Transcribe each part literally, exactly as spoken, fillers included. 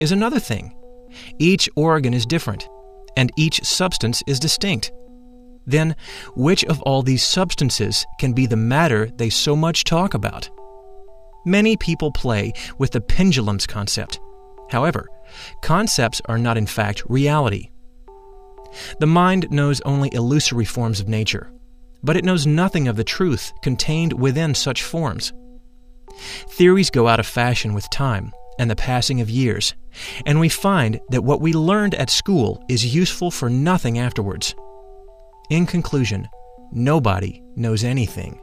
is another thing. Each organ is different, and each substance is distinct. Then, which of all these substances can be the matter they so much talk about? Many people play with the pendulum's concept. However, concepts are not in fact reality. The mind knows only illusory forms of nature, but it knows nothing of the truth contained within such forms. Theories go out of fashion with time and the passing of years, and we find that what we learned at school is useful for nothing afterwards. In conclusion, nobody knows anything.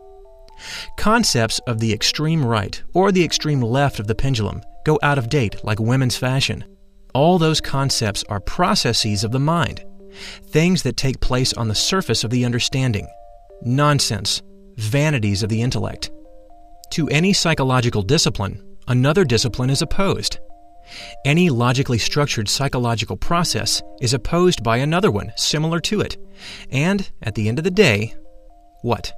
Concepts of the extreme right or the extreme left of the pendulum go out of date like women's fashion. All those concepts are processes of the mind, things that take place on the surface of the understanding, nonsense, vanities of the intellect. To any psychological discipline, another discipline is opposed. Any logically structured psychological process is opposed by another one similar to it. And, at the end of the day, what?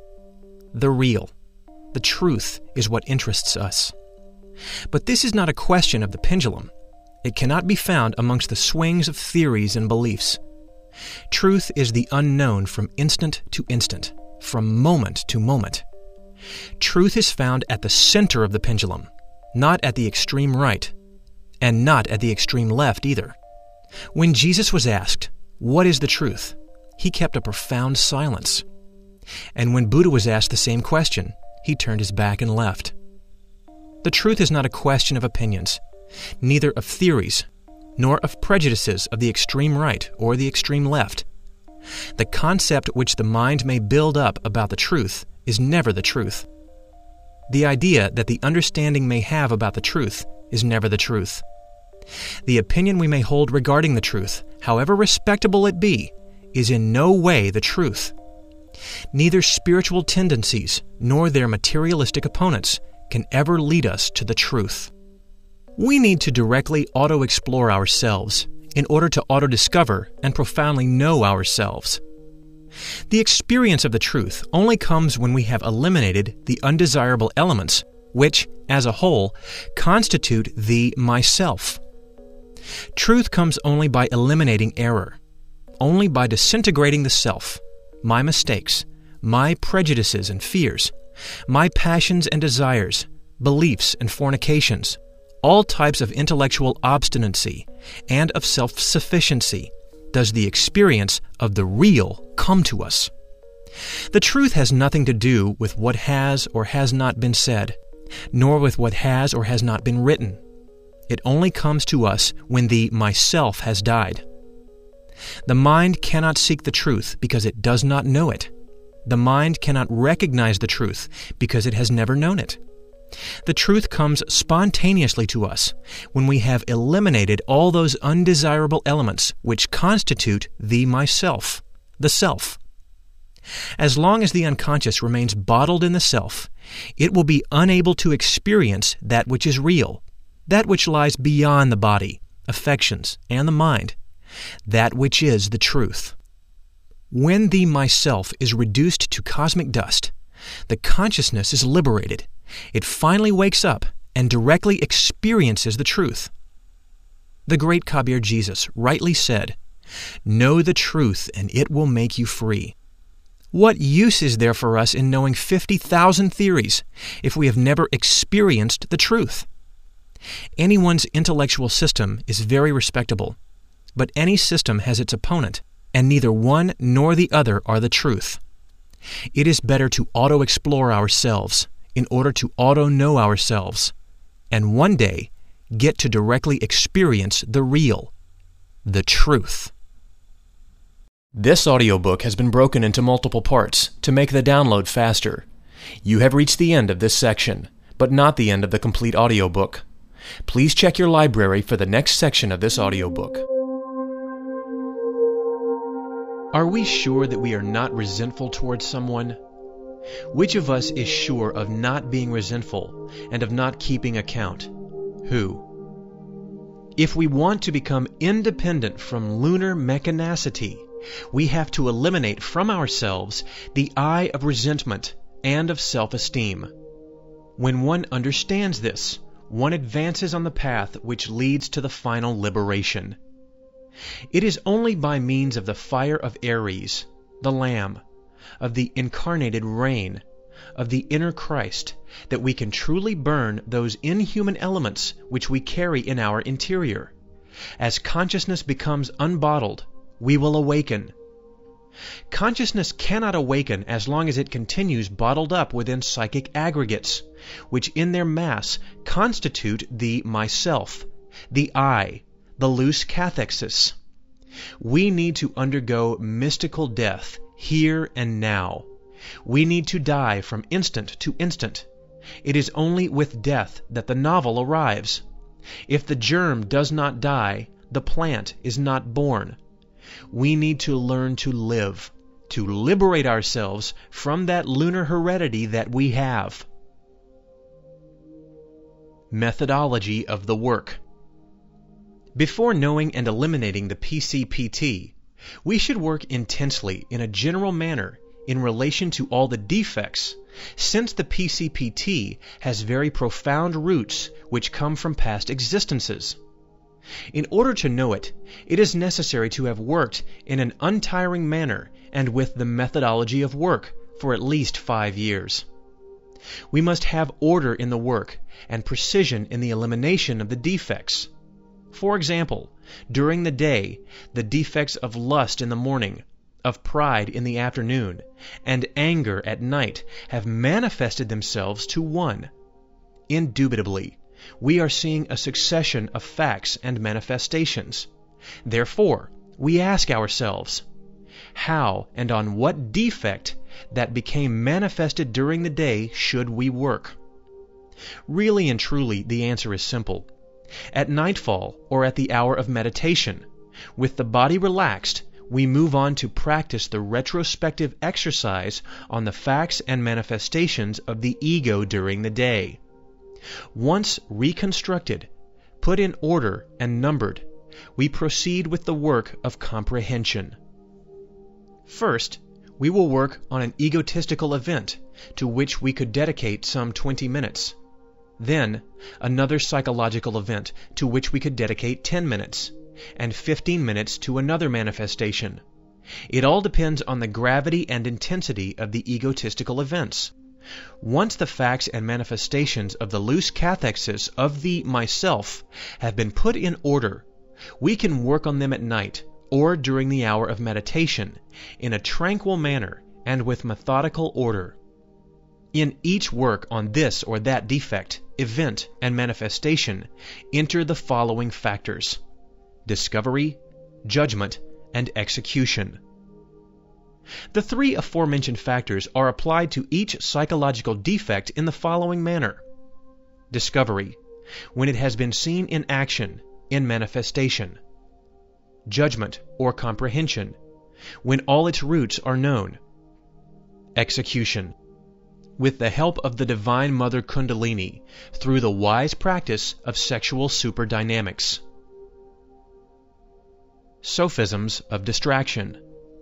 The real, the truth, is what interests us. But this is not a question of the pendulum. It cannot be found amongst the swings of theories and beliefs. Truth is the unknown from instant to instant, from moment to moment. Truth is found at the center of the pendulum, not at the extreme right, and not at the extreme left either. When Jesus was asked, "What is the truth?" he kept a profound silence. And when Buddha was asked the same question, he turned his back and left. The truth is not a question of opinions, neither of theories, nor of prejudices of the extreme right or the extreme left. The concept which the mind may build up about the truth is never the truth. The idea that the understanding may have about the truth is never the truth. The opinion we may hold regarding the truth, however respectable it be, is in no way the truth. Neither spiritual tendencies nor their materialistic opponents can ever lead us to the truth. We need to directly auto-explore ourselves in order to auto-discover and profoundly know ourselves. The experience of the truth only comes when we have eliminated the undesirable elements which, as a whole, constitute the myself. Truth comes only by eliminating error, only by disintegrating the self, my mistakes, my prejudices and fears, my passions and desires, beliefs and fornications, all types of intellectual obstinacy and of self-sufficiency, does the experience of the real come to us. The truth has nothing to do with what has or has not been said, nor with what has or has not been written. It only comes to us when the myself has died. The mind cannot seek the truth because it does not know it. The mind cannot recognize the truth because it has never known it. The truth comes spontaneously to us when we have eliminated all those undesirable elements which constitute the myself, the self. As long as the unconscious remains bottled in the self, it will be unable to experience that which is real, that which lies beyond the body, affections, and the mind, that which is the truth. When the myself is reduced to cosmic dust, the consciousness is liberated. It finally wakes up and directly experiences the truth. The great Kabir Jesus rightly said, "Know the truth and it will make you free." What use is there for us in knowing fifty thousand theories if we have never experienced the truth? Anyone's intellectual system is very respectable, but any system has its opponent, and neither one nor the other are the truth. It is better to auto-explore ourselves in order to auto-know ourselves, and one day get to directly experience the real, the truth. This audiobook has been broken into multiple parts to make the download faster. You have reached the end of this section, but not the end of the complete audiobook. Please check your library for the next section of this audiobook. Are we sure that we are not resentful towards someone? Which of us is sure of not being resentful and of not keeping account? Who? If we want to become independent from lunar mechanicity, we have to eliminate from ourselves the I of resentment and of self-esteem. When one understands this, one advances on the path which leads to the final liberation. It is only by means of the fire of Ares, the Lamb, of the incarnated rain, of the inner Christ, that we can truly burn those inhuman elements which we carry in our interior. As consciousness becomes unbottled, we will awaken. Consciousness cannot awaken as long as it continues bottled up within psychic aggregates, which in their mass constitute the myself, the I, the loose cathexis. We need to undergo mystical death here and now. We need to die from instant to instant. It is only with death that the novel arrives. If the germ does not die, the plant is not born. We need to learn to live, to liberate ourselves from that lunar heredity that we have. Methodology of the work. Before knowing and eliminating the P C P T, we should work intensely in a general manner in relation to all the defects, since the P C P T has very profound roots which come from past existences. In order to know it, it is necessary to have worked in an untiring manner and with the methodology of work for at least five years. We must have order in the work and precision in the elimination of the defects. For example, during the day, the defects of lust in the morning, of pride in the afternoon, and anger at night have manifested themselves to one. Indubitably, we are seeing a succession of facts and manifestations. Therefore, we ask ourselves, how and on what defect that became manifested during the day should we work? Really and truly, the answer is simple. At nightfall or at the hour of meditation, with the body relaxed, we move on to practice the retrospective exercise on the facts and manifestations of the ego during the day. Once reconstructed, put in order and numbered, we proceed with the work of comprehension. First, we will work on an egotistical event to which we could dedicate some twenty minutes. Then, another psychological event to which we could dedicate ten minutes, and fifteen minutes to another manifestation. It all depends on the gravity and intensity of the egotistical events. Once the facts and manifestations of the loose cathexis of the myself have been put in order, we can work on them at night or during the hour of meditation in a tranquil manner and with methodical order. In each work on this or that defect, event, and manifestation, enter the following factors: discovery, judgment, and execution. The three aforementioned factors are applied to each psychological defect in the following manner: discovery, when it has been seen in action, in manifestation; judgment or comprehension, when all its roots are known; execution, with the help of the Divine Mother Kundalini, through the wise practice of sexual superdynamics. Sophisms of distraction.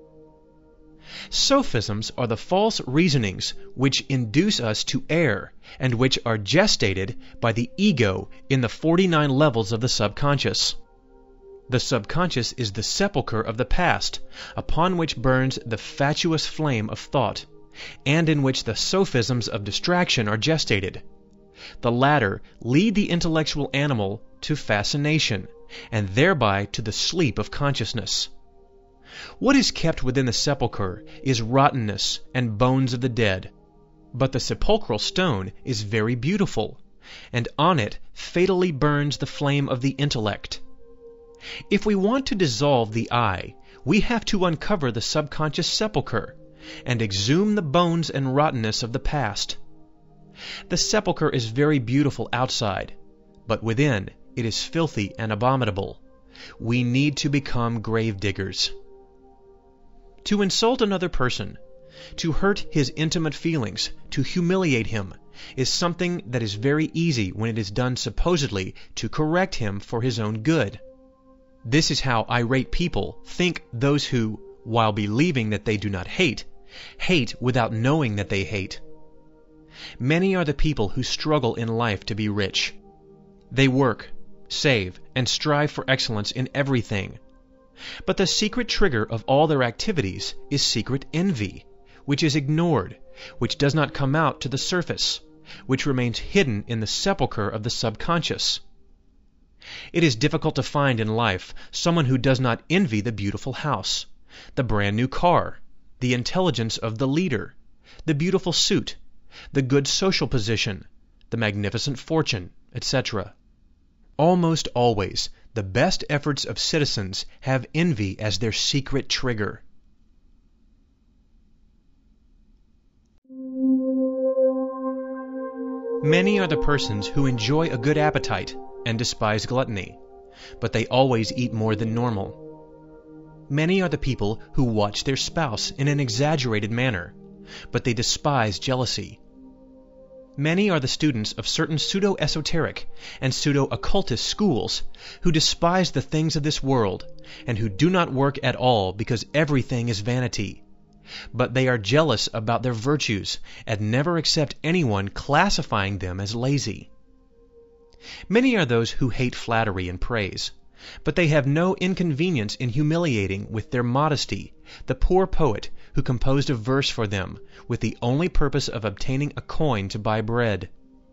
Sophisms are the false reasonings which induce us to err and which are gestated by the ego in the forty-nine levels of the subconscious. The subconscious is the sepulchre of the past, upon which burns the fatuous flame of thought, and in which the sophisms of distraction are gestated. The latter lead the intellectual animal to fascination, and thereby to the sleep of consciousness. What is kept within the sepulchre is rottenness and bones of the dead, but the sepulchral stone is very beautiful, and on it fatally burns the flame of the intellect. If we want to dissolve the I, we have to uncover the subconscious sepulchre and exhume the bones and rottenness of the past. The sepulchre is very beautiful outside, but within it is filthy and abominable. We need to become grave diggers. To insult another person, to hurt his intimate feelings, to humiliate him, is something that is very easy when it is done supposedly to correct him for his own good. This is how irate people think those who, while believing that they do not hate, hate without knowing that they hate. Many are the people who struggle in life to be rich. They work, save, and strive for excellence in everything. But the secret trigger of all their activities is secret envy, which is ignored, which does not come out to the surface, which remains hidden in the sepulchre of the subconscious. It is difficult to find in life someone who does not envy the beautiful house, the brand new car, the intelligence of the leader, the beautiful suit, the good social position, the magnificent fortune, et cetera. Almost always, the best efforts of citizens have envy as their secret trigger. Many are the persons who enjoy a good appetite and despise gluttony, but they always eat more than normal. Many are the people who watch their spouse in an exaggerated manner, but they despise jealousy. Many are the students of certain pseudo-esoteric and pseudo-occultist schools who despise the things of this world and who do not work at all because everything is vanity. But they are jealous about their virtues and never accept anyone classifying them as lazy. Many are those who hate flattery and praise, but they have no inconvenience in humiliating with their modesty the poor poet who composed a verse for them with the only purpose of obtaining a coin to buy bread.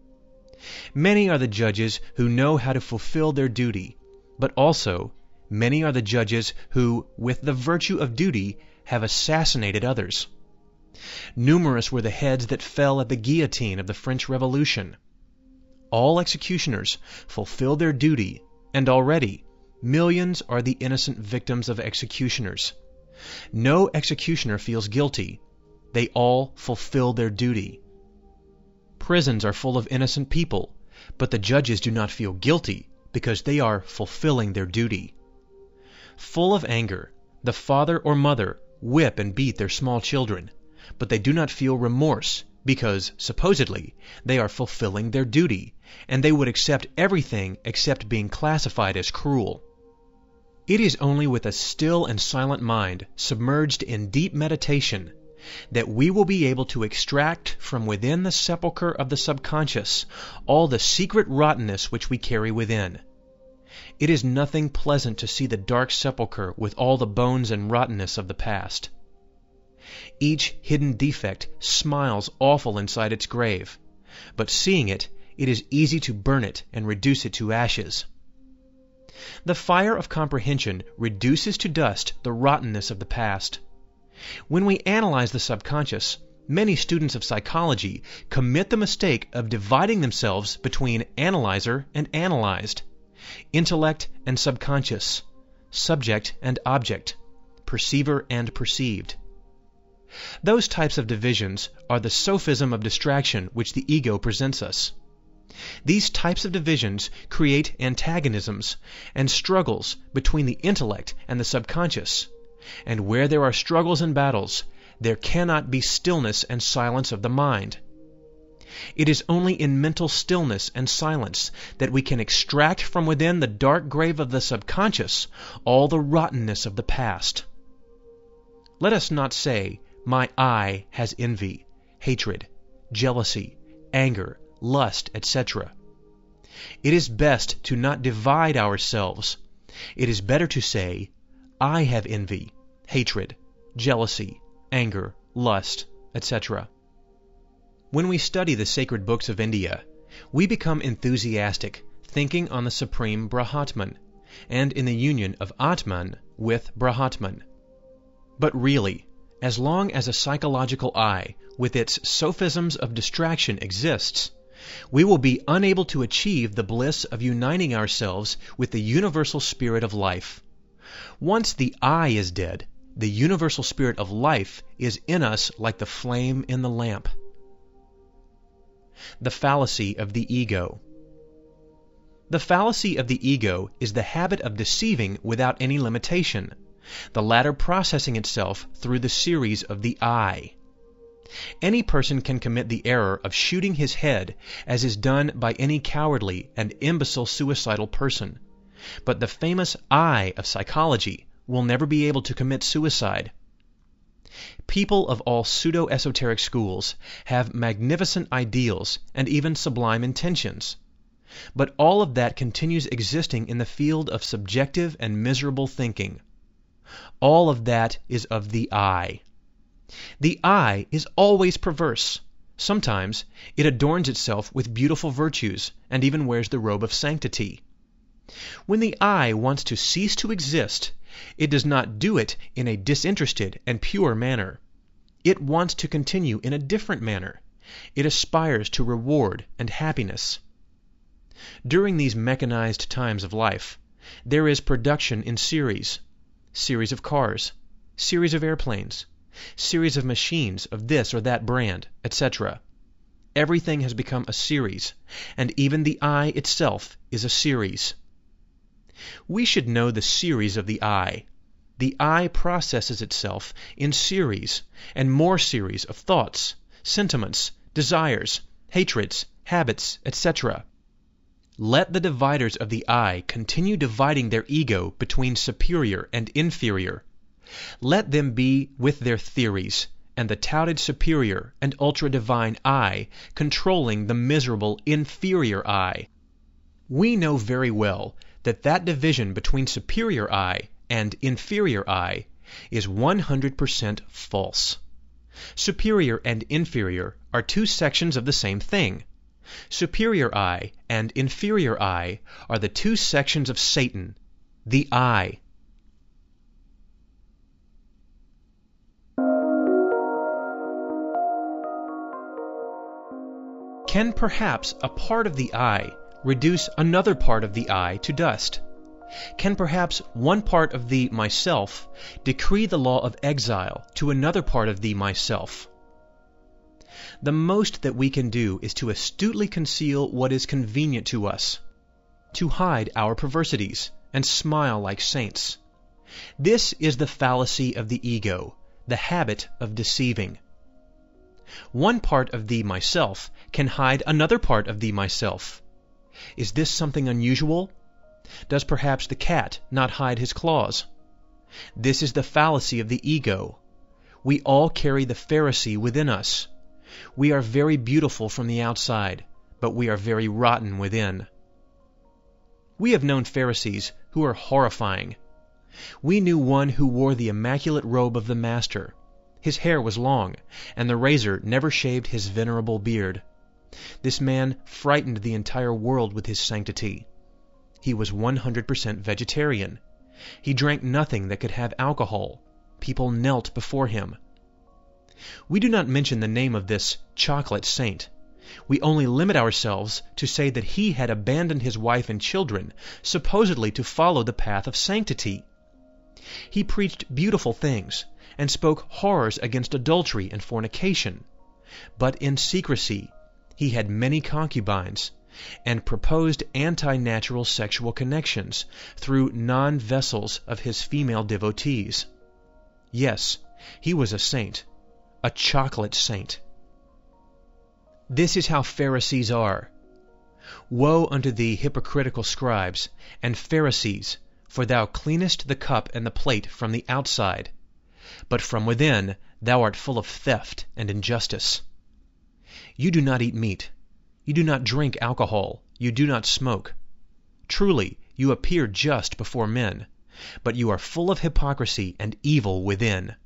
Many are the judges who know how to fulfill their duty, but also many are the judges who, with the virtue of duty, have assassinated others. Numerous were the heads that fell at the guillotine of the French Revolution. All executioners fulfill their duty, and already millions are the innocent victims of executioners. No executioner feels guilty. They all fulfill their duty. Prisons are full of innocent people, but the judges do not feel guilty because they are fulfilling their duty. Full of anger, the father or mother whip and beat their small children, but they do not feel remorse because, supposedly, they are fulfilling their duty, and they would accept everything except being classified as cruel. It is only with a still and silent mind, submerged in deep meditation, that we will be able to extract from within the sepulchre of the subconscious all the secret rottenness which we carry within. It is nothing pleasant to see the dark sepulchre with all the bones and rottenness of the past. Each hidden defect smiles awful inside its grave, but seeing it, it is easy to burn it and reduce it to ashes. The fire of comprehension reduces to dust the rottenness of the past. When we analyze the subconscious, many students of psychology commit the mistake of dividing themselves between analyzer and analyzed, intellect and subconscious, subject and object, perceiver and perceived. Those types of divisions are the sophism of distraction which the ego presents us. These types of divisions create antagonisms and struggles between the intellect and the subconscious, and where there are struggles and battles, there cannot be stillness and silence of the mind. It is only in mental stillness and silence that we can extract from within the dark grave of the subconscious all the rottenness of the past. Let us not say, "My eye has envy, hatred, jealousy, anger, lust, et cetera" It is best to not divide ourselves. It is better to say, "I have envy, hatred, jealousy, anger, lust, et cetera" When we study the sacred books of India, we become enthusiastic, thinking on the supreme Brahmatman, and in the union of Atman with Brahmatman. But really, as long as a psychological eye, with its sophisms of distraction, exists, we will be unable to achieve the bliss of uniting ourselves with the universal spirit of life. Once the I is dead, the universal spirit of life is in us like the flame in the lamp. The fallacy of the ego. The fallacy of the ego is the habit of deceiving without any limitation, the latter processing itself through the series of the I. Any person can commit the error of shooting his head, as is done by any cowardly and imbecile suicidal person, but the famous I of psychology will never be able to commit suicide. People of all pseudo-esoteric schools have magnificent ideals and even sublime intentions, But all of that continues existing in the field of subjective and miserable thinking. All of that is of the I. The I is always perverse. Sometimes it adorns itself with beautiful virtues and even wears the robe of sanctity. When the I wants to cease to exist, it does not do it in a disinterested and pure manner. It wants to continue in a different manner. It aspires to reward and happiness. During these mechanized times of life, there is production in series, series of cars, series of airplanes, series of machines of this or that brand, et cetera. Everything has become a series, and even the I itself is a series. We should know the series of the I. The I processes itself in series and more series of thoughts, sentiments, desires, hatreds, habits, et cetera. Let the dividers of the I continue dividing their ego between superior and inferior. Let them be with their theories, and the touted superior and ultra-divine I controlling the miserable inferior I. We know very well that that division between superior I and inferior I is one hundred percent false. Superior and inferior are two sections of the same thing. Superior I and inferior I are the two sections of Satan, the I. Can perhaps a part of the I reduce another part of the I to dust? Can perhaps one part of the myself decree the law of exile to another part of the myself? The most that we can do is to astutely conceal what is convenient to us, to hide our perversities, and smile like saints. This is the fallacy of the ego, the habit of deceiving. One part of the myself can hide another part of the myself. Is this something unusual? Does perhaps the cat not hide his claws? This is the fallacy of the ego. We all carry the Pharisee within us. We are very beautiful from the outside, but we are very rotten within. We have known Pharisees who are horrifying. We knew one who wore the immaculate robe of the Master. His hair was long, and the razor never shaved his venerable beard. This man frightened the entire world with his sanctity. He was one hundred percent vegetarian. He drank nothing that could have alcohol. People knelt before him. We do not mention the name of this chocolate saint. We only limit ourselves to say that he had abandoned his wife and children, supposedly to follow the path of sanctity. He preached beautiful things, and spoke horrors against adultery and fornication. But in secrecy, he had many concubines, and proposed anti-natural sexual connections through non-vessels of his female devotees. Yes, he was a saint, a chocolate saint. This is how Pharisees are. Woe unto thee, hypocritical scribes, and Pharisees, for thou cleanest the cup and the plate from the outside, but from within thou art full of theft and injustice. You do not eat meat. You do not drink alcohol. You do not smoke. Truly, you appear just before men, but you are full of hypocrisy and evil within.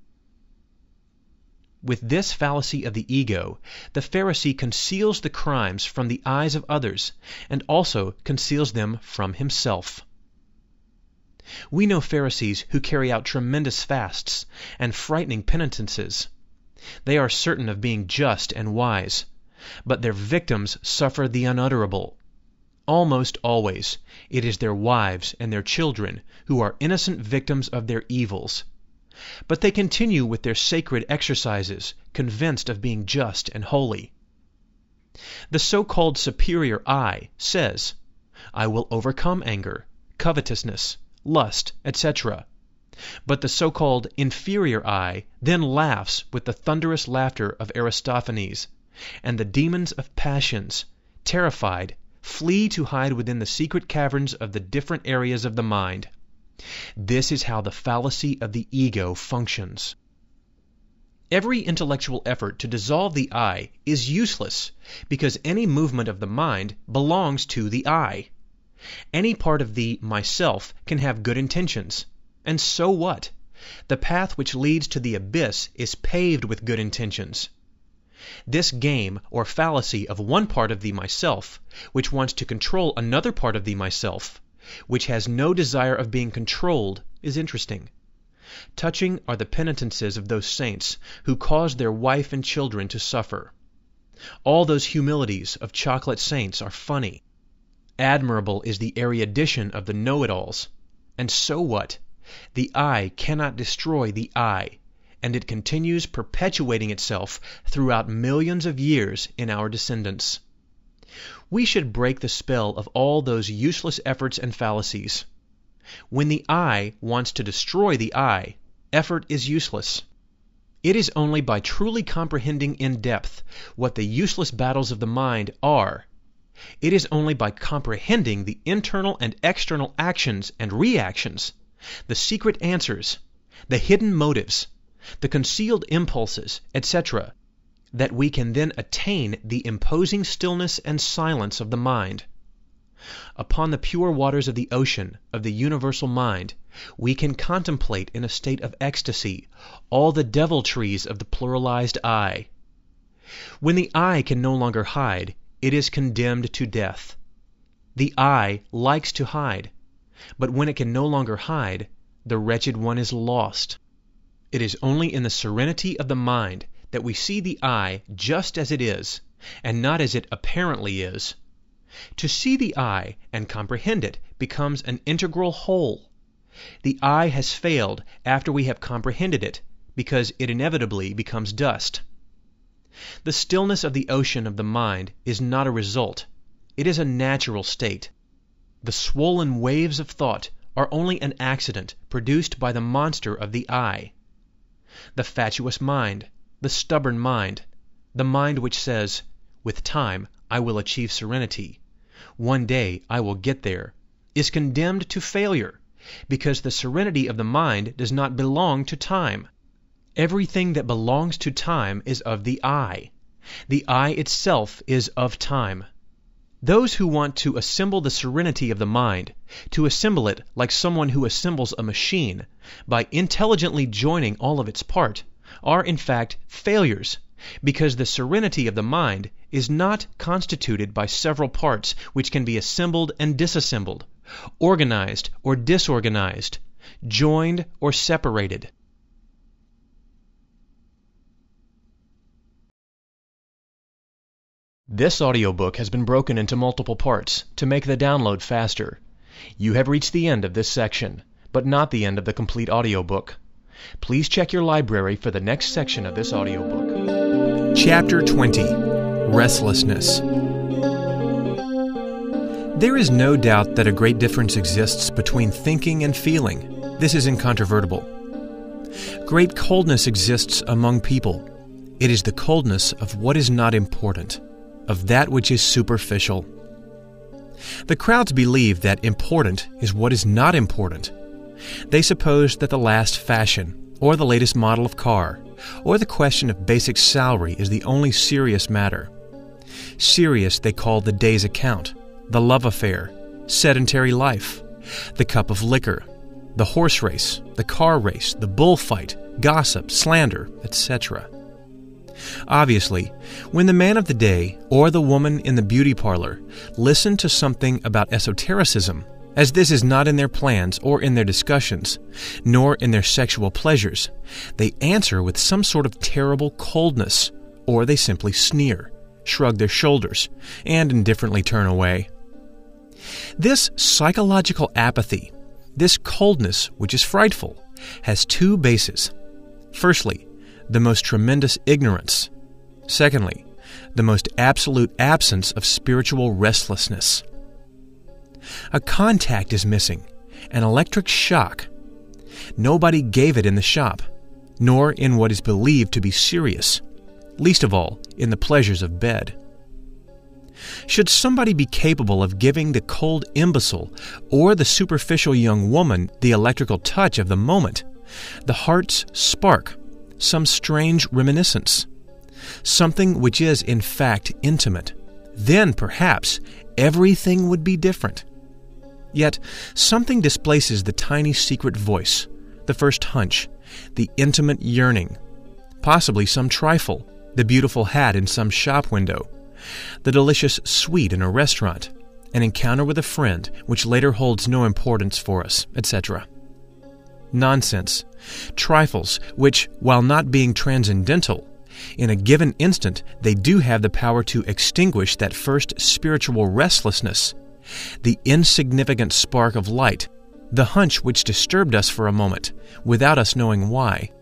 With this fallacy of the ego, the Pharisee conceals the crimes from the eyes of others, and also conceals them from himself. We know Pharisees who carry out tremendous fasts and frightening penitences. They are certain of being just and wise, but their victims suffer the unutterable. Almost always, it is their wives and their children who are innocent victims of their evils. But they continue with their sacred exercises, convinced of being just and holy. The so-called superior I says, I will overcome anger, covetousness, lust, et cetera. But the so-called inferior I then laughs with the thunderous laughter of Aristophanes, and the demons of passions, terrified, flee to hide within the secret caverns of the different areas of the mind. This is how the fallacy of the ego functions. Every intellectual effort to dissolve the I is useless because any movement of the mind belongs to the I. Any part of the myself can have good intentions. And so what? The path which leads to the abyss is paved with good intentions. This game or fallacy of one part of the myself, which wants to control another part of the myself, which has no desire of being controlled, is interesting. Touching are the penitences of those saints who caused their wife and children to suffer. All those humilities of chocolate saints are funny. Admirable is the erudition of the know-it-alls. And so what? The I cannot destroy the I, and it continues perpetuating itself throughout millions of years in our descendants. We should break the spell of all those useless efforts and fallacies. When the I wants to destroy the I, effort is useless. It is only by truly comprehending in depth what the useless battles of the mind are. It is only by comprehending the internal and external actions and reactions, the secret answers, the hidden motives, the concealed impulses, et cetera, that we can then attain the imposing stillness and silence of the mind. Upon the pure waters of the ocean of the universal mind, we can contemplate in a state of ecstasy all the deviltries of the pluralized I. When the I can no longer hide, it is condemned to death. The I likes to hide, but when it can no longer hide, the wretched one is lost. It is only in the serenity of the mind that we see the I just as it is, and not as it apparently is. To see the I and comprehend it becomes an integral whole. The I has failed after we have comprehended it, because it inevitably becomes dust. The stillness of the ocean of the mind is not a result. It is a natural state. The swollen waves of thought are only an accident produced by the monster of the I. The fatuous mind, the stubborn mind, the mind which says, "With time I will achieve serenity. One day I will get there," is condemned to failure, because the serenity of the mind does not belong to time. Everything that belongs to time is of the I. The I itself is of time. Those who want to assemble the serenity of the mind, to assemble it like someone who assembles a machine, by intelligently joining all of its parts, are in fact failures, because the serenity of the mind is not constituted by several parts which can be assembled and disassembled, organized or disorganized, joined or separated. This audiobook has been broken into multiple parts to make the download faster. You have reached the end of this section, but not the end of the complete audiobook. Please check your library for the next section of this audiobook. Chapter twenty. Restlessness. There is no doubt that a great difference exists between thinking and feeling. This is incontrovertible. Great coldness exists among people. It is the coldness of what is not important, of that which is superficial. The crowds believe that important is what is not important. They suppose that the last fashion, or the latest model of car, or the question of basic salary is the only serious matter. Serious they call the day's account, the love affair, sedentary life, the cup of liquor, the horse race, the car race, the bullfight, gossip, slander, et cetera. Obviously, when the man of the day or the woman in the beauty parlor listen to something about esotericism, as this is not in their plans or in their discussions, nor in their sexual pleasures, they answer with some sort of terrible coldness, or they simply sneer, shrug their shoulders, and indifferently turn away. This psychological apathy, this coldness which is frightful, has two bases. Firstly, the most tremendous ignorance. Secondly, the most absolute absence of spiritual restlessness. A contact is missing, an electric shock. Nobody gave it in the shop, nor in what is believed to be serious, least of all in the pleasures of bed. Should somebody be capable of giving the cold imbecile or the superficial young woman the electrical touch of the moment, the heart's spark, some strange reminiscence, something which is in fact intimate, then perhaps everything would be different. Yet something displaces the tiny secret voice, the first hunch, the intimate yearning, possibly some trifle, the beautiful hat in some shop window, the delicious sweet in a restaurant, an encounter with a friend which later holds no importance for us, et cetera. Nonsense, trifles which, while not being transcendental, in a given instant they do have the power to extinguish that first spiritual restlessness, the insignificant spark of light, the hunch which disturbed us for a moment, without us knowing why.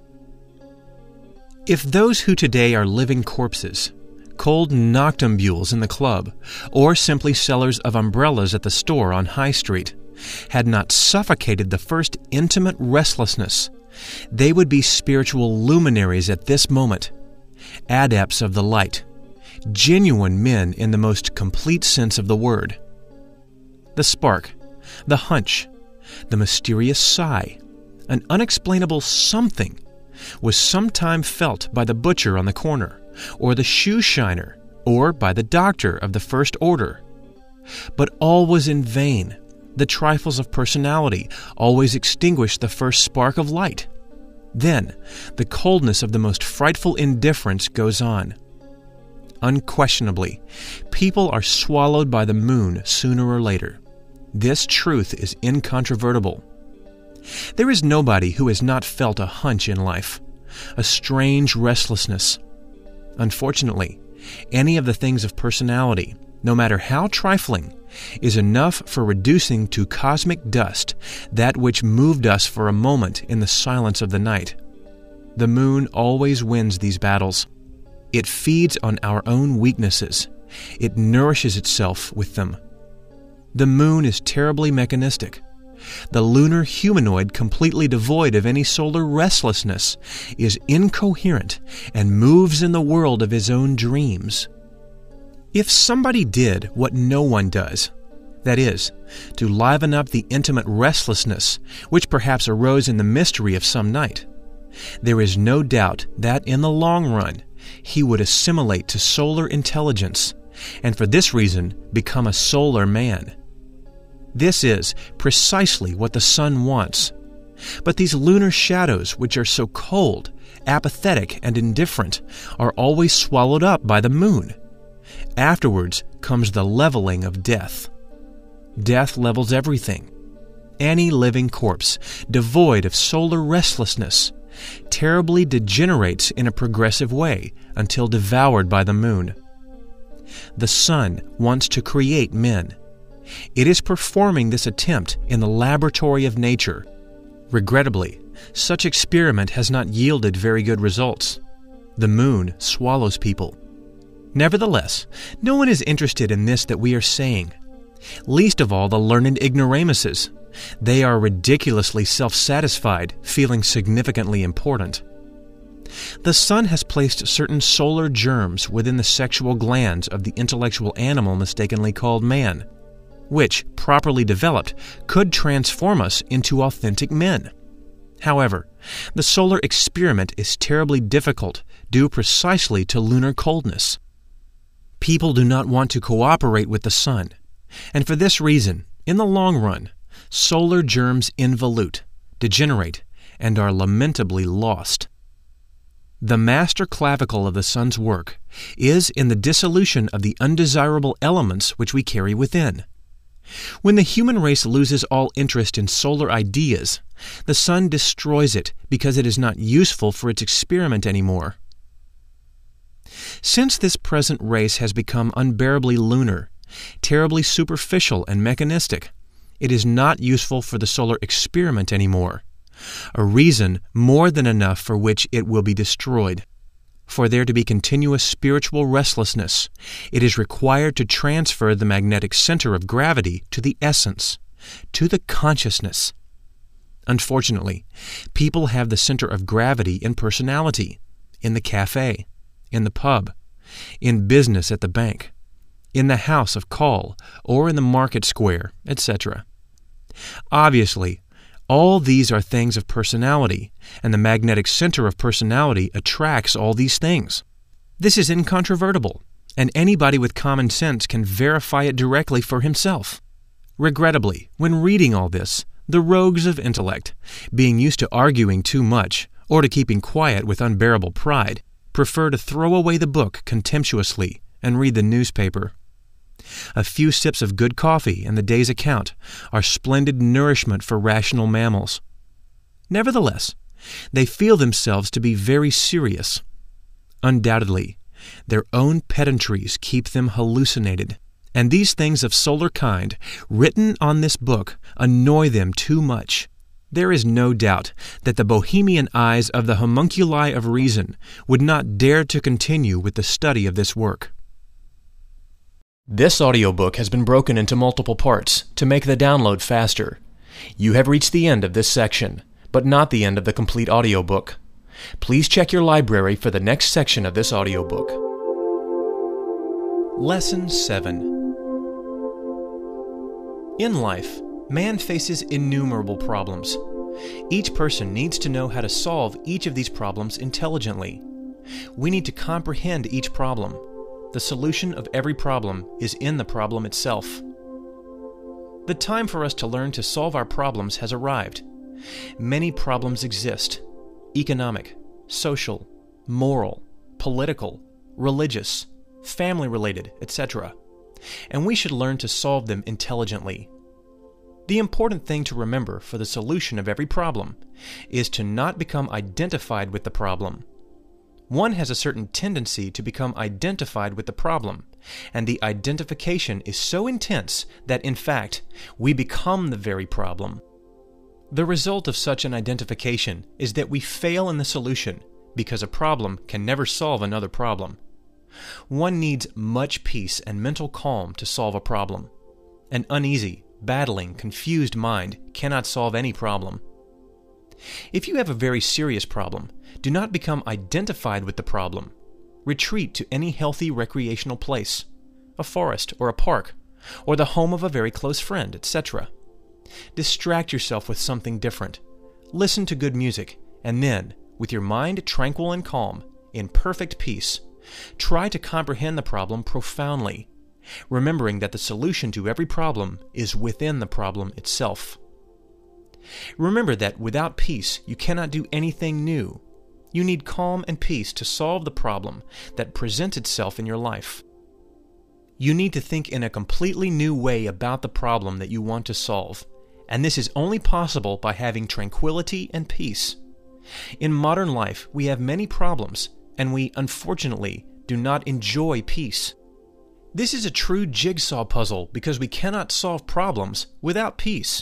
If those who today are living corpses, cold noctambules in the club, or simply sellers of umbrellas at the store on High Street, had not suffocated the first intimate restlessness, they would be spiritual luminaries at this moment, adepts of the light, genuine men in the most complete sense of the word. The spark, the hunch, the mysterious sigh, an unexplainable something, was sometime felt by the butcher on the corner, or the shoe shiner, or by the doctor of the first order. But all was in vain. The trifles of personality always extinguished the first spark of light. Then, the coldness of the most frightful indifference goes on. Unquestionably, people are swallowed by the moon sooner or later. This truth is incontrovertible. There is nobody who has not felt a hunch in life, a strange restlessness. Unfortunately, any of the things of personality, no matter how trifling, is enough for reducing to cosmic dust that which moved us for a moment in the silence of the night. The moon always wins these battles. It feeds on our own weaknesses. It nourishes itself with them. The moon is terribly mechanistic. The lunar humanoid, completely devoid of any solar restlessness, is incoherent and moves in the world of his own dreams. If somebody did what no one does, that is, to liven up the intimate restlessness which perhaps arose in the mystery of some night, there is no doubt that in the long run he would assimilate to solar intelligence, and for this reason become a solar man. This is precisely what the sun wants. But these lunar shadows, which are so cold, apathetic, and indifferent, are always swallowed up by the moon. Afterwards comes the leveling of death. Death levels everything. Any living corpse, devoid of solar restlessness, terribly degenerates in a progressive way until devoured by the moon. The sun wants to create men. It is performing this attempt in the laboratory of nature. Regrettably, such experiment has not yielded very good results. The moon swallows people. Nevertheless, no one is interested in this that we are saying. Least of all the learned ignoramuses. They are ridiculously self-satisfied, feeling significantly important. The sun has placed certain solar germs within the sexual glands of the intellectual animal mistakenly called man, which, properly developed, could transform us into authentic men. However, the solar experiment is terribly difficult, due precisely to lunar coldness. People do not want to cooperate with the sun, and for this reason, in the long run, solar germs involute, degenerate, and are lamentably lost. The master clavicle of the sun's work is in the dissolution of the undesirable elements which we carry within. When the human race loses all interest in solar ideas, the sun destroys it because it is not useful for its experiment anymore. Since this present race has become unbearably lunar, terribly superficial and mechanistic, it is not useful for the solar experiment anymore, a reason more than enough for which it will be destroyed. For there to be continuous spiritual restlessness, it is required to transfer the magnetic center of gravity to the essence, to the consciousness. Unfortunately, people have the center of gravity in personality, in the cafe, in the pub, in business at the bank, in the house of call, or in the market square, et cetera. Obviously, All these are things of personality, and the magnetic center of personality attracts all these things. This is incontrovertible, and anybody with common sense can verify it directly for himself. Regrettably, when reading all this, the rogues of intellect, being used to arguing too much, or to keeping quiet with unbearable pride, prefer to throw away the book contemptuously and read the newspaper. A few sips of good coffee and the day's account are splendid nourishment for rational mammals. Nevertheless, they feel themselves to be very serious. Undoubtedly, their own pedantries keep them hallucinated, and these things of solar kind, written on this book, annoy them too much. There is no doubt that the bohemian eyes of the homunculi of reason would not dare to continue with the study of this work. This audiobook has been broken into multiple parts to make the download faster. You have reached the end of this section, but not the end of the complete audiobook. Please check your library for the next section of this audiobook. Lesson seven. In life, man faces innumerable problems. Each person needs to know how to solve each of these problems intelligently. We need to comprehend each problem. The solution of every problem is in the problem itself. The time for us to learn to solve our problems has arrived. Many problems exist: economic, social, moral, political, religious, family-related, et cetera, and we should learn to solve them intelligently. The important thing to remember for the solution of every problem is to not become identified with the problem. One has a certain tendency to become identified with the problem, and the identification is so intense that, in fact, we become the very problem. The result of such an identification is that we fail in the solution, because a problem can never solve another problem. One needs much peace and mental calm to solve a problem. An uneasy, battling, confused mind cannot solve any problem. If you have a very serious problem, do not become identified with the problem. Retreat to any healthy recreational place, a forest or a park, or the home of a very close friend, et cetera. Distract yourself with something different. Listen to good music, and then, with your mind tranquil and calm, in perfect peace, try to comprehend the problem profoundly, remembering that the solution to every problem is within the problem itself. Remember that without peace, you cannot do anything new. You need calm and peace to solve the problem that presents itself in your life. You need to think in a completely new way about the problem that you want to solve, and this is only possible by having tranquility and peace. In modern life, we have many problems, and we, unfortunately, do not enjoy peace. This is a true jigsaw puzzle because we cannot solve problems without peace.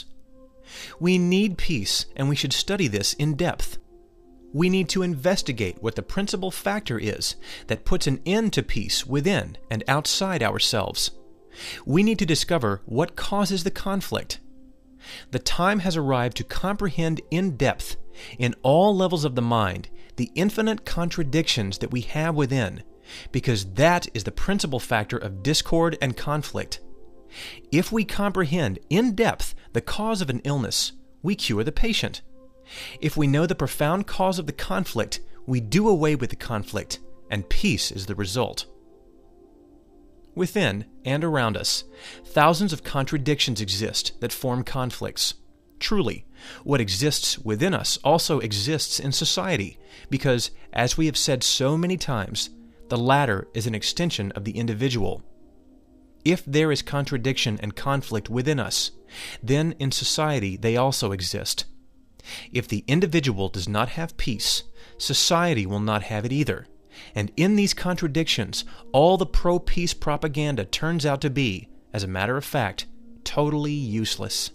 We need peace, and we should study this in depth. We need to investigate what the principal factor is that puts an end to peace within and outside ourselves. We need to discover what causes the conflict. The time has arrived to comprehend in depth, in all levels of the mind, the infinite contradictions that we have within, because that is the principal factor of discord and conflict. If we comprehend in depth the cause of an illness, we cure the patient. If we know the profound cause of the conflict, we do away with the conflict, and peace is the result. Within and around us, thousands of contradictions exist that form conflicts. Truly, what exists within us also exists in society, because, as we have said so many times, the latter is an extension of the individual. If there is contradiction and conflict within us, then in society they also exist. If the individual does not have peace, society will not have it either. And in these contradictions, all the pro-peace propaganda turns out to be, as a matter of fact, totally useless.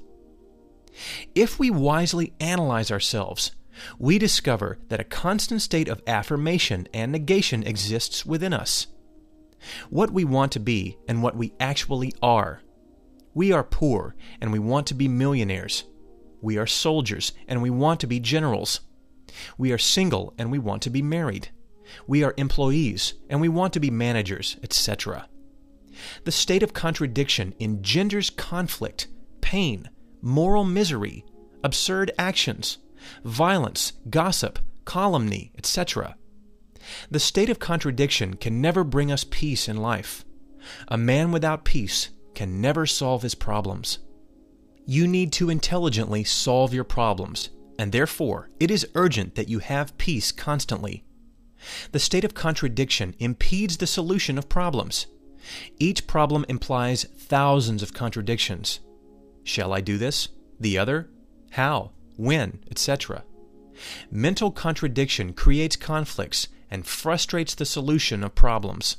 If we wisely analyze ourselves, we discover that a constant state of affirmation and negation exists within us. What we want to be and what we actually are. We are poor and we want to be millionaires. We are soldiers and we want to be generals. We are single and we want to be married. We are employees and we want to be managers, et cetera. The state of contradiction engenders conflict, pain, moral misery, absurd actions, violence, gossip, calumny, et cetera. The state of contradiction can never bring us peace in life. A man without peace can never solve his problems. You need to intelligently solve your problems, and therefore it is urgent that you have peace constantly. The state of contradiction impedes the solution of problems. Each problem implies thousands of contradictions. Shall I do this? The other? How? When? et cetera. Mental contradiction creates conflicts and frustrates the solution of problems.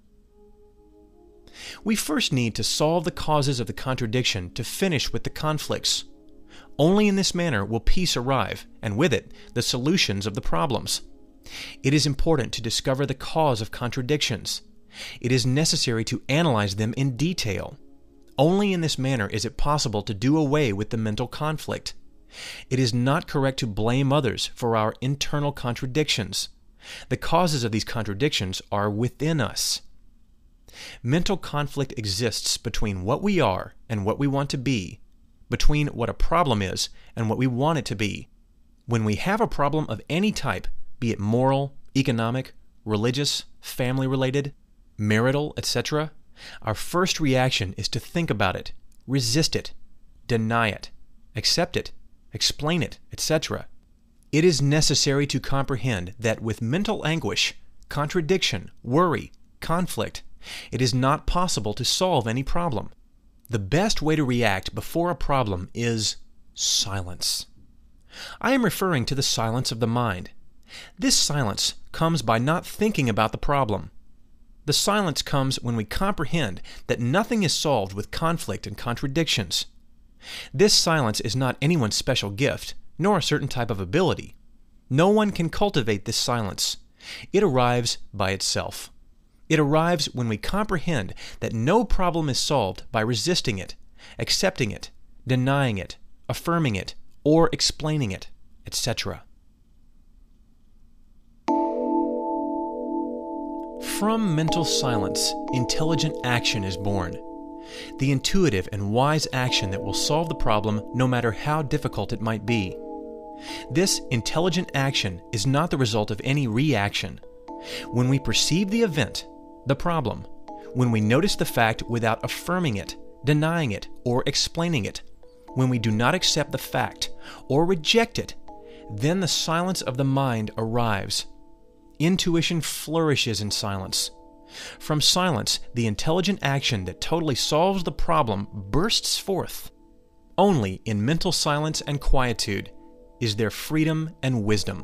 We first need to solve the causes of the contradiction to finish with the conflicts. Only in this manner will peace arrive, and with it, the solutions of the problems. It is important to discover the cause of contradictions. It is necessary to analyze them in detail. Only in this manner is it possible to do away with the mental conflict. It is not correct to blame others for our internal contradictions. The causes of these contradictions are within us. Mental conflict exists between what we are and what we want to be, between what a problem is and what we want it to be. When we have a problem of any type, be it moral, economic, religious, family-related, marital, et cetera, our first reaction is to think about it, resist it, deny it, accept it, explain it, et cetera. It is necessary to comprehend that with mental anguish, contradiction, worry, conflict, it is not possible to solve any problem. The best way to react before a problem is silence. I am referring to the silence of the mind. This silence comes by not thinking about the problem. The silence comes when we comprehend that nothing is solved with conflict and contradictions. This silence is not anyone's special gift, nor a certain type of ability. No one can cultivate this silence. It arrives by itself. It arrives when we comprehend that no problem is solved by resisting it, accepting it, denying it, affirming it, or explaining it, et cetera. From mental silence, intelligent action is born. The intuitive and wise action that will solve the problem no matter how difficult it might be. This intelligent action is not the result of any reaction. When we perceive the event, the problem, when we notice the fact without affirming it, denying it, or explaining it, when we do not accept the fact or reject it, then the silence of the mind arrives. Intuition flourishes in silence. From silence, the intelligent action that totally solves the problem bursts forth. Only in mental silence and quietude is there freedom and wisdom.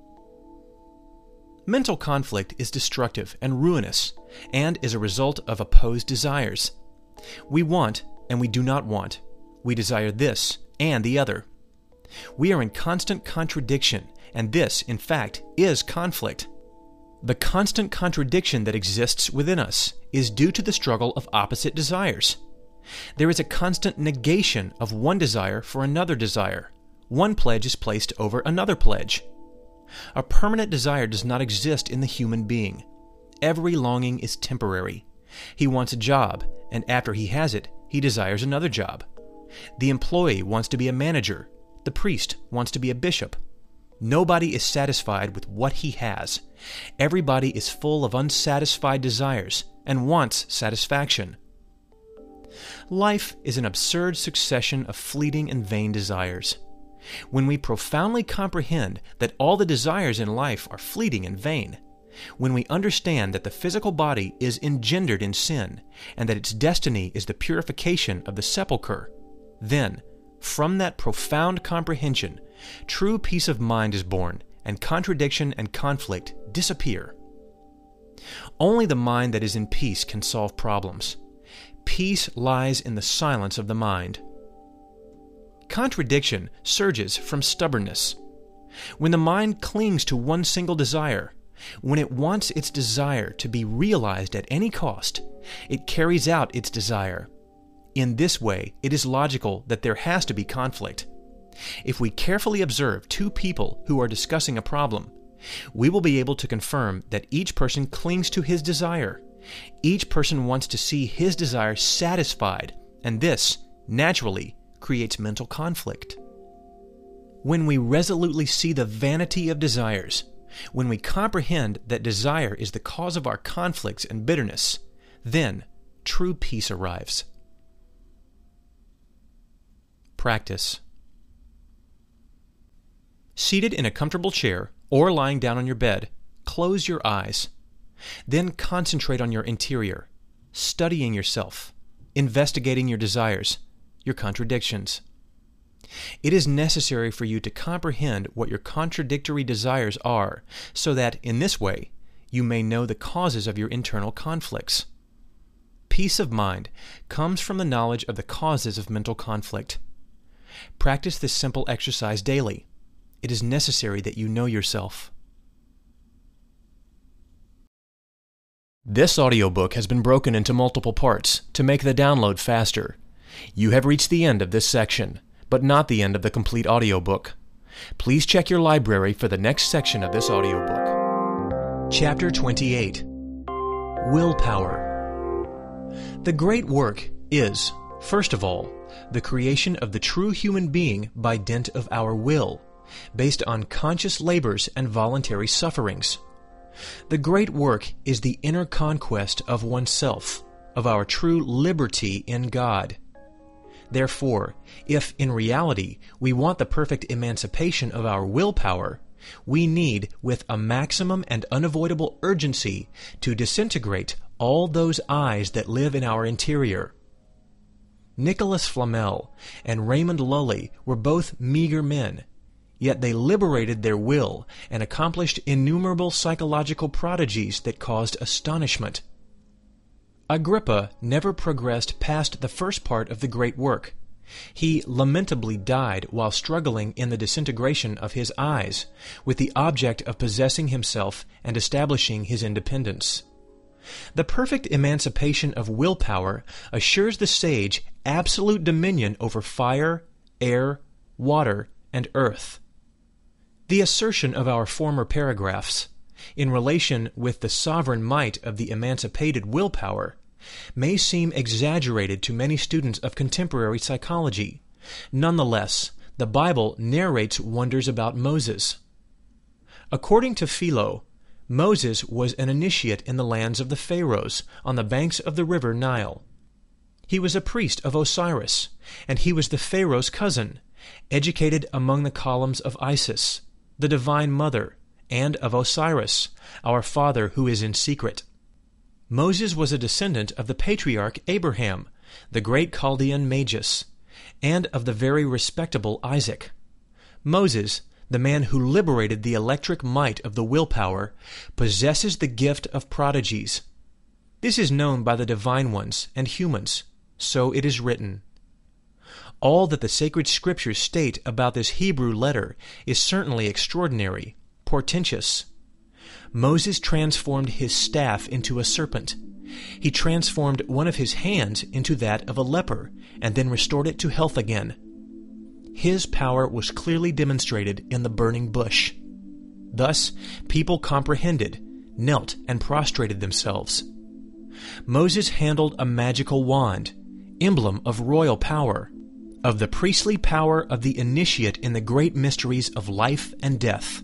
Mental conflict is destructive and ruinous, and is a result of opposed desires. We want and we do not want. We desire this and the other. We are in constant contradiction, and this, in fact, is conflict. The constant contradiction that exists within us is due to the struggle of opposite desires. There is a constant negation of one desire for another desire. One pledge is placed over another pledge. A permanent desire does not exist in the human being. Every longing is temporary. He wants a job, and after he has it, he desires another job. The employee wants to be a manager. The priest wants to be a bishop. Nobody is satisfied with what he has. Everybody is full of unsatisfied desires and wants satisfaction. Life is an absurd succession of fleeting and vain desires. When we profoundly comprehend that all the desires in life are fleeting and vain, when we understand that the physical body is engendered in sin and that its destiny is the purification of the sepulchre, then, from that profound comprehension, true peace of mind is born, and contradiction and conflict disappear. Only the mind that is in peace can solve problems. Peace lies in the silence of the mind. Contradiction surges from stubbornness. When the mind clings to one single desire, when it wants its desire to be realized at any cost, it carries out its desire. In this way, it is logical that there has to be conflict. If we carefully observe two people who are discussing a problem, we will be able to confirm that each person clings to his desire. Each person wants to see his desire satisfied, and this, naturally, creates mental conflict. When we resolutely see the vanity of desires, when we comprehend that desire is the cause of our conflicts and bitterness, then true peace arrives. Practice. Seated in a comfortable chair or lying down on your bed, close your eyes. Then concentrate on your interior, studying yourself, investigating your desires, your contradictions. It is necessary for you to comprehend what your contradictory desires are, so that, in this way, you may know the causes of your internal conflicts. Peace of mind comes from the knowledge of the causes of mental conflict. Practice this simple exercise daily. It is necessary that you know yourself. This audiobook has been broken into multiple parts to make the download faster. You have reached the end of this section, but not the end of the complete audiobook. Please check your library for the next section of this audiobook. Chapter twenty-eight. Willpower. The great work is, first of all, the creation of the true human being by dint of our will, based on conscious labors and voluntary sufferings. The great work is the inner conquest of oneself, of our true liberty in God. Therefore, if in reality we want the perfect emancipation of our willpower, we need, with a maximum and unavoidable urgency, to disintegrate all those eyes that live in our interior. Nicholas Flamel and Raymond Lully were both meager men, yet they liberated their will and accomplished innumerable psychological prodigies that caused astonishment. Agrippa never progressed past the first part of the great work. He lamentably died while struggling in the disintegration of his eyes, with the object of possessing himself and establishing his independence. The perfect emancipation of willpower assures the sage absolute dominion over fire, air, water, and earth. The assertion of our former paragraphs, in relation with the sovereign might of the emancipated willpower, may seem exaggerated to many students of contemporary psychology. Nonetheless, the Bible narrates wonders about Moses. According to Philo, Moses was an initiate in the lands of the Pharaohs on the banks of the river Nile. He was a priest of Osiris, and he was the Pharaoh's cousin, educated among the columns of Isis, the divine mother, and of Osiris, our father who is in secret. Moses was a descendant of the patriarch Abraham, the great Chaldean Magus, and of the very respectable Isaac. Moses, the man who liberated the electric might of the willpower, possesses the gift of prodigies. This is known by the divine ones and humans, so it is written. All that the sacred scriptures state about this Hebrew letter is certainly extraordinary, portentous. Moses transformed his staff into a serpent. He transformed one of his hands into that of a leper, and then restored it to health again. His power was clearly demonstrated in the burning bush. Thus, people comprehended, knelt, and prostrated themselves. Moses handled a magical wand, emblem of royal power, of the priestly power of the initiate in the great mysteries of life and death.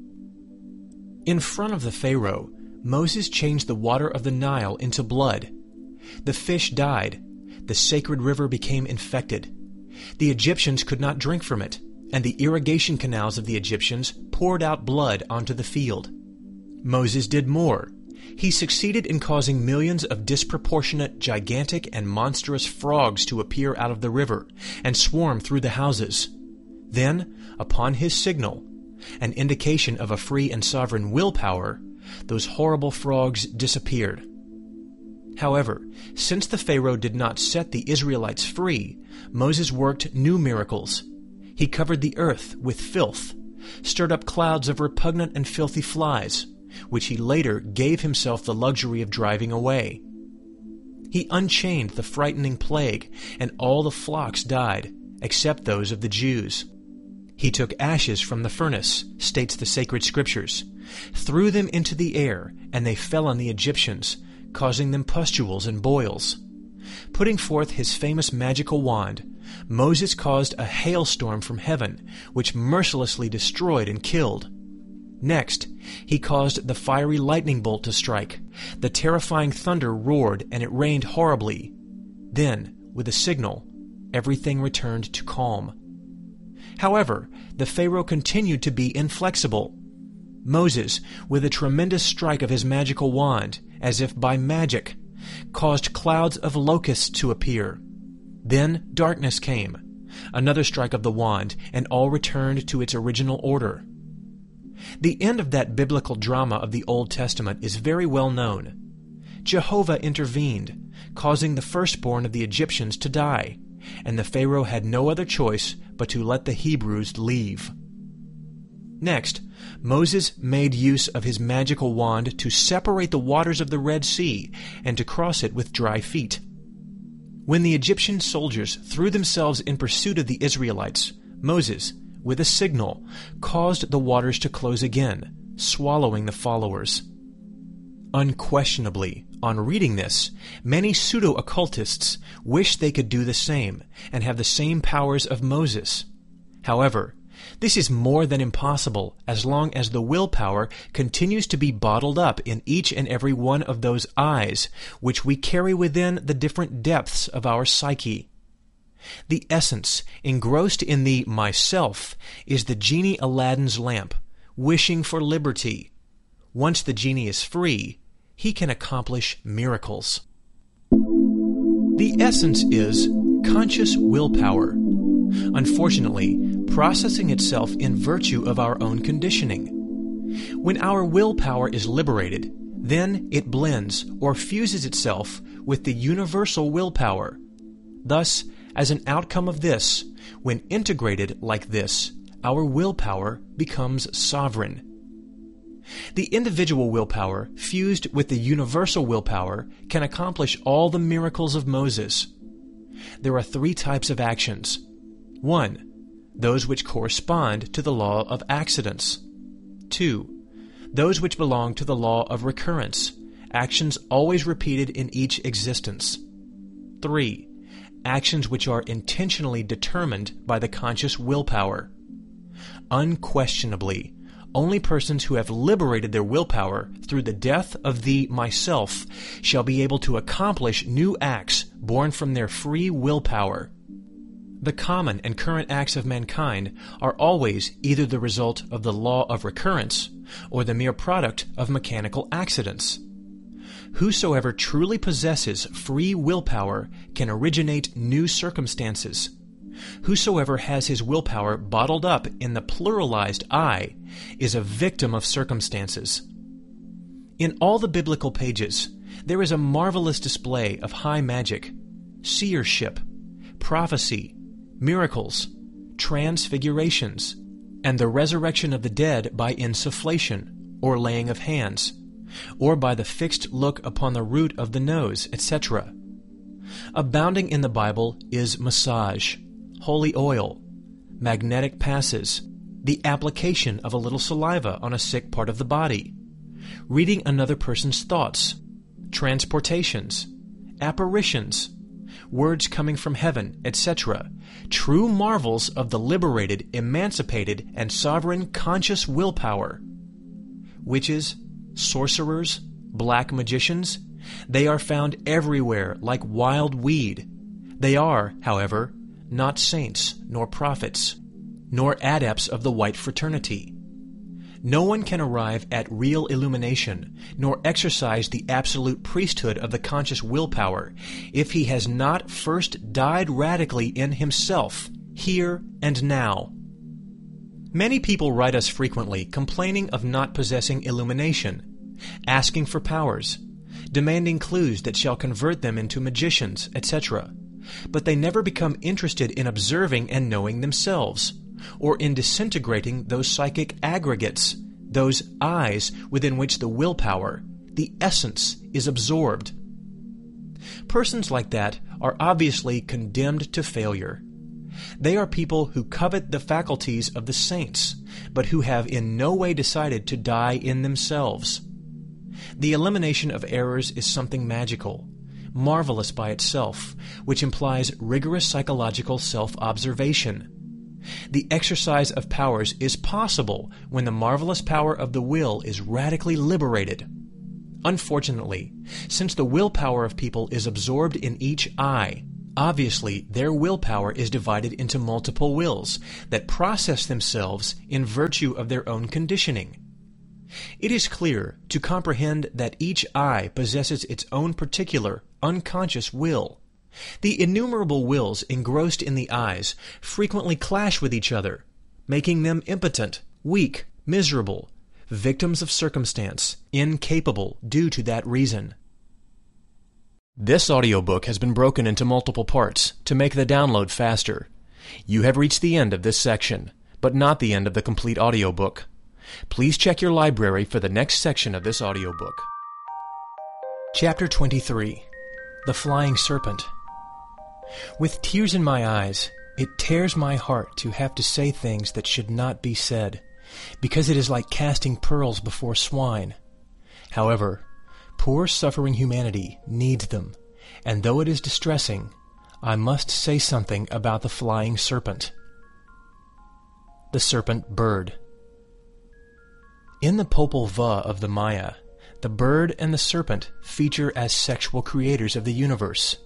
In front of the Pharaoh, Moses changed the water of the Nile into blood. The fish died. The sacred river became infected. The Egyptians could not drink from it, and the irrigation canals of the Egyptians poured out blood onto the field. Moses did more. He succeeded in causing millions of disproportionate, gigantic, and monstrous frogs to appear out of the river and swarm through the houses. Then, upon his signal, an indication of a free and sovereign willpower, those horrible frogs disappeared. However, since the Pharaoh did not set the Israelites free, Moses worked new miracles. He covered the earth with filth, stirred up clouds of repugnant and filthy flies, which he later gave himself the luxury of driving away. He unchained the frightening plague, and all the flocks died, except those of the Jews. He took ashes from the furnace, states the sacred scriptures, threw them into the air, and they fell on the Egyptians, causing them pustules and boils. Putting forth his famous magical wand, Moses caused a hailstorm from heaven, which mercilessly destroyed and killed. Next, he caused the fiery lightning bolt to strike. The terrifying thunder roared, and it rained horribly. Then, with a signal, everything returned to calm. However, the Pharaoh continued to be inflexible. Moses, with a tremendous strike of his magical wand, as if by magic, caused clouds of locusts to appear. Then darkness came. Another strike of the wand, and all returned to its original order. The end of that biblical drama of the Old Testament is very well known. Jehovah intervened, causing the firstborn of the Egyptians to die, and the Pharaoh had no other choice but to let the Hebrews leave. Next, Moses made use of his magical wand to separate the waters of the Red Sea and to cross it with dry feet. When the Egyptian soldiers threw themselves in pursuit of the Israelites, Moses, with a signal, caused the waters to close again, swallowing the followers. Unquestionably, on reading this, many pseudo-occultists wish they could do the same and have the same powers of Moses. However, this is more than impossible as long as the willpower continues to be bottled up in each and every one of those eyes which we carry within the different depths of our psyche. The essence engrossed in the myself is the genie Aladdin's lamp, wishing for liberty. Once the genie is free, he can accomplish miracles. The essence is conscious willpower, unfortunately processing itself in virtue of our own conditioning. When our willpower is liberated, then it blends or fuses itself with the universal willpower. Thus, as an outcome of this, when integrated like this, our willpower becomes sovereign. The individual willpower, fused with the universal willpower, can accomplish all the miracles of Moses. There are three types of actions. One, those which correspond to the law of accidents. Two, those which belong to the law of recurrence, actions always repeated in each existence. Three, actions which are intentionally determined by the conscious willpower. Unquestionably, only persons who have liberated their willpower through the death of the myself shall be able to accomplish new acts born from their free willpower. The common and current acts of mankind are always either the result of the law of recurrence or the mere product of mechanical accidents. Whosoever truly possesses free willpower can originate new circumstances. Whosoever has his willpower bottled up in the pluralized I is a victim of circumstances. In all the biblical pages, there is a marvelous display of high magic, seership, prophecy, miracles, transfigurations, and the resurrection of the dead by insufflation, or laying of hands, or by the fixed look upon the root of the nose, et cetera. Abounding in the Bible is massage, holy oil, magnetic passes, the application of a little saliva on a sick part of the body, reading another person's thoughts, transportations, apparitions, words coming from heaven, et cetera, true marvels of the liberated, emancipated, and sovereign conscious willpower. Witches, sorcerers, black magicians, they are found everywhere like wild weed. They are, however, not saints, nor prophets, nor adepts of the white fraternity. No one can arrive at real illumination, nor exercise the absolute priesthood of the conscious willpower, if he has not first died radically in himself, here and now. Many people write us frequently complaining of not possessing illumination, asking for powers, demanding clues that shall convert them into magicians, et cetera. But they never become interested in observing and knowing themselves, or in disintegrating those psychic aggregates, those eyes within which the willpower, the essence, is absorbed. Persons like that are obviously condemned to failure. They are people who covet the faculties of the saints, but who have in no way decided to die in themselves. The elimination of errors is something magical, marvelous by itself, which implies rigorous psychological self-observation. The exercise of powers is possible when the marvelous power of the will is radically liberated. Unfortunately, since the willpower of people is absorbed in each eye, obviously their willpower is divided into multiple wills that process themselves in virtue of their own conditioning. It is clear to comprehend that each eye possesses its own particular, unconscious will. The innumerable wills engrossed in the eyes frequently clash with each other, making them impotent, weak, miserable, victims of circumstance, incapable due to that reason. This audiobook has been broken into multiple parts to make the download faster. You have reached the end of this section, but not the end of the complete audiobook. Please check your library for the next section of this audiobook. Chapter twenty-three. The Flying Serpent. With tears in my eyes, it tears my heart to have to say things that should not be said, because it is like casting pearls before swine. However, poor suffering humanity needs them, and though it is distressing, I must say something about the flying serpent. The serpent bird. In the Popol Vuh of the Maya, the bird and the serpent feature as sexual creators of the universe.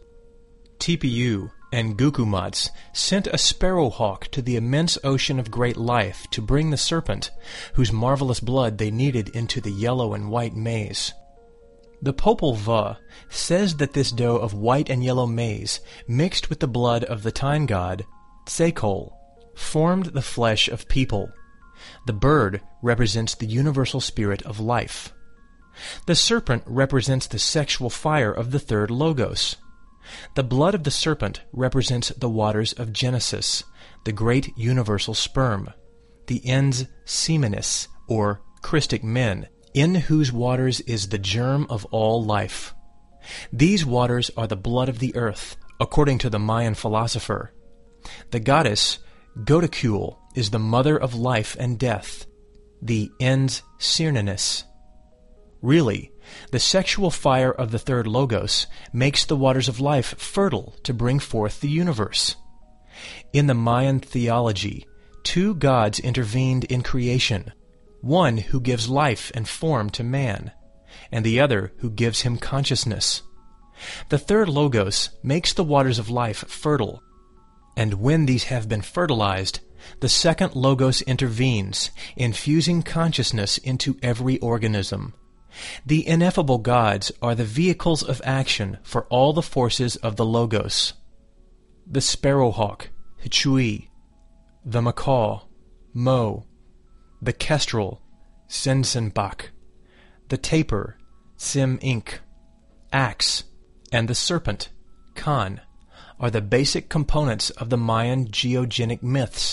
Tipiyu and Gukumats sent a sparrowhawk to the immense ocean of great life to bring the serpent, whose marvelous blood they needed into the yellow and white maize. The Popol Vuh says that this dough of white and yellow maize, mixed with the blood of the Time god, Tsekol, formed the flesh of people. The bird represents the universal spirit of life. The serpent represents the sexual fire of the third Logos. The blood of the serpent represents the waters of Genesis, the great universal sperm, the ens semenis, or Christic men, in whose waters is the germ of all life. These waters are the blood of the earth, according to the Mayan philosopher. The goddess Godakul is the mother of life and death, the ens semenis. Really, the sexual fire of the third Logos makes the waters of life fertile to bring forth the universe. In the Mayan theology, two gods intervened in creation, one who gives life and form to man, and the other who gives him consciousness. The third Logos makes the waters of life fertile, and when these have been fertilized, the second Logos intervenes, infusing consciousness into every organism. The ineffable gods are the vehicles of action for all the forces of the Logos. The sparrowhawk, Hichui, the macaw, Mo, the kestrel, Sensenbak, the tapir, Sim-Ink, axe, and the serpent, Kan, are the basic components of the Mayan geogenic myths.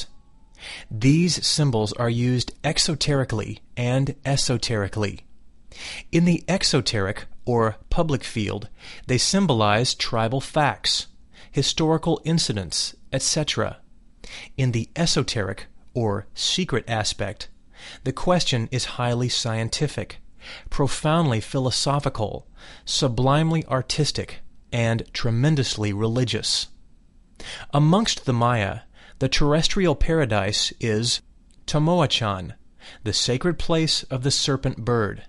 These symbols are used exoterically and esoterically. In the exoteric, or public field, they symbolize tribal facts, historical incidents, et cetera. In the esoteric, or secret aspect, the question is highly scientific, profoundly philosophical, sublimely artistic, and tremendously religious. Amongst the Maya, the terrestrial paradise is Tomoachan, the sacred place of the serpent bird.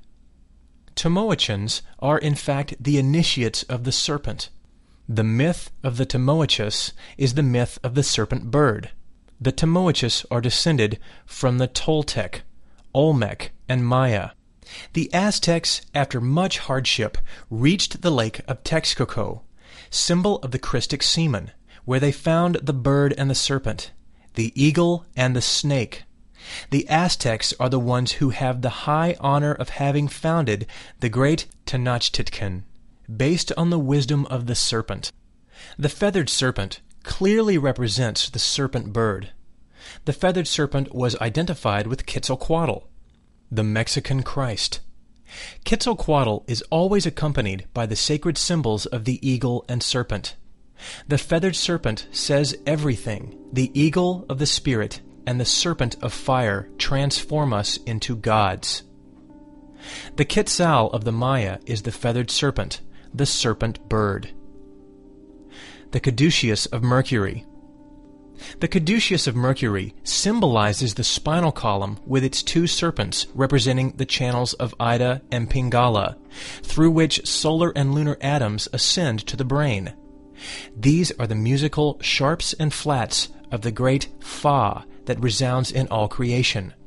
Tomoachans are in fact the initiates of the serpent. The myth of the Tomoachus is the myth of the serpent bird. The Tomoachus are descended from the Toltec, Olmec, and Maya. The Aztecs, after much hardship, reached the lake of Texcoco, symbol of the Christic semen, where they found the bird and the serpent, the eagle and the snake. The Aztecs are the ones who have the high honor of having founded the great Tenochtitlan, based on the wisdom of the serpent. The feathered serpent clearly represents the serpent bird. The feathered serpent was identified with Quetzalcoatl, the Mexican Christ. Quetzalcoatl is always accompanied by the sacred symbols of the eagle and serpent. The feathered serpent says everything. The eagle of the spirit and the serpent of fire transform us into gods. The Quetzal of the Maya is the feathered serpent, the serpent bird. The caduceus of Mercury. The caduceus of Mercury symbolizes the spinal column with its two serpents representing the channels of Ida and Pingala, through which solar and lunar atoms ascend to the brain. These are the musical sharps and flats of the great Fa that resounds in all creation.